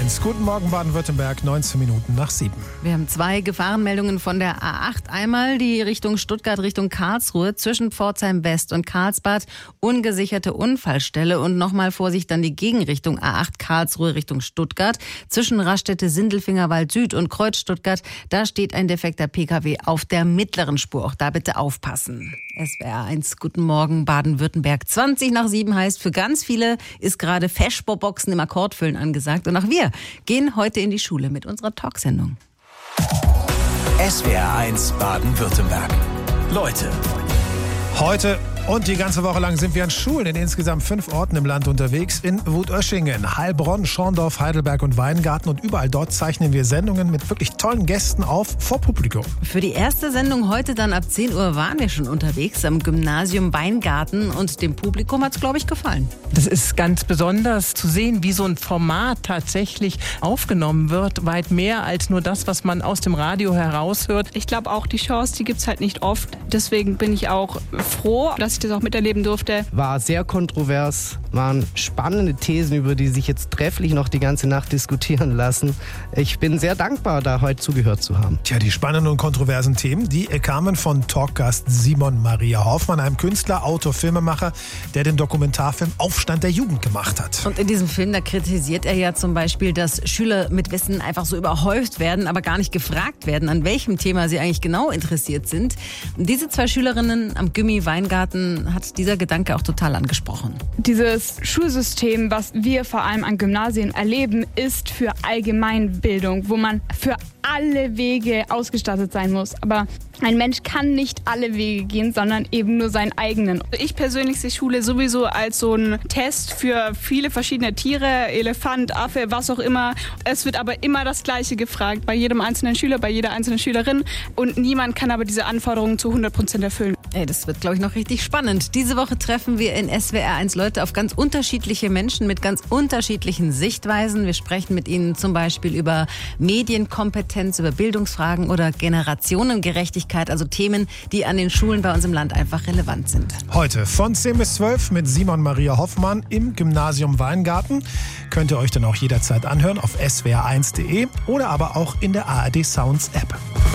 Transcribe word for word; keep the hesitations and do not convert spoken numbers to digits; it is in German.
eins. Guten Morgen Baden-Württemberg, neunzehn Minuten nach sieben. Wir haben zwei Gefahrenmeldungen von der A acht. Einmal die Richtung Stuttgart, Richtung Karlsruhe, zwischen Pforzheim West und Karlsbad, ungesicherte Unfallstelle. Und nochmal Vorsicht, dann die Gegenrichtung A acht Karlsruhe Richtung Stuttgart, zwischen Raststätte Sindelfingerwald Süd und Kreuz Stuttgart. Da steht ein defekter Pkw auf der mittleren Spur. Auch da bitte aufpassen. S W R eins, guten Morgen Baden-Württemberg. zwanzig nach sieben heißt, für ganz viele ist gerade Feschboboxen im Akkordfüllen angesagt. Und auch wir gehen heute in die Schule mit unserer Talksendung. S W R eins Baden-Württemberg. Leute. Heute und die ganze Woche lang sind wir an Schulen in insgesamt fünf Orten im Land unterwegs. In Wutöschingen, Heilbronn, Schorndorf, Heidelberg und Weingarten. Und überall dort zeichnen wir Sendungen mit wirklich tollen Gästen auf vor Publikum. Für die erste Sendung heute dann ab zehn Uhr waren wir schon unterwegs am Gymnasium Weingarten. Und dem Publikum hat es, glaube ich, gefallen. Das ist ganz besonders zu sehen, wie so ein Format tatsächlich aufgenommen wird. Weit mehr als nur das, was man aus dem Radio heraushört. Ich glaube auch, die Chance, die gibt es halt nicht oft. Deswegen bin ich auch froh, dass ich das auch miterleben durfte. War sehr kontrovers, waren spannende Thesen, über die sich jetzt trefflich noch die ganze Nacht diskutieren lassen. Ich bin sehr dankbar, da heute zugehört zu haben. Tja, die spannenden und kontroversen Themen, die kamen von Talkgast Simon Maria Hoffmann, einem Künstler, Autor, Filmemacher, der den Dokumentarfilm Aufstand der Jugend gemacht hat. Und in diesem Film, da kritisiert er ja zum Beispiel, dass Schüler mit Wissen einfach so überhäuft werden, aber gar nicht gefragt werden, an welchem Thema sie eigentlich genau interessiert sind. Und diese zwei Schülerinnen am Gymmi Weingarten hat dieser Gedanke auch total angesprochen. Dieses Schulsystem, was wir vor allem an Gymnasien erleben, ist für Allgemeinbildung, wo man für alle Wege ausgestattet sein muss. Aber ein Mensch kann nicht alle Wege gehen, sondern eben nur seinen eigenen. Ich persönlich sehe Schule sowieso als so ein Test für viele verschiedene Tiere, Elefant, Affe, was auch immer. Es wird aber immer das Gleiche gefragt, bei jedem einzelnen Schüler, bei jeder einzelnen Schülerin. Und niemand kann aber diese Anforderungen zu hundert Prozent erfüllen. Ey, das wird, glaube ich, noch richtig spannend. Diese Woche treffen wir in S W R eins Leute auf ganz unterschiedliche Menschen mit ganz unterschiedlichen Sichtweisen. Wir sprechen mit ihnen zum Beispiel über Medienkompetenz, über Bildungsfragen oder Generationengerechtigkeit, also Themen, die an den Schulen bei uns im Land einfach relevant sind. Heute von zehn bis zwölf mit Simon Maria Hoffmann im Gymnasium Weingarten. Könnt ihr euch dann auch jederzeit anhören auf S W R eins Punkt de oder aber auch in der A R D Sounds App.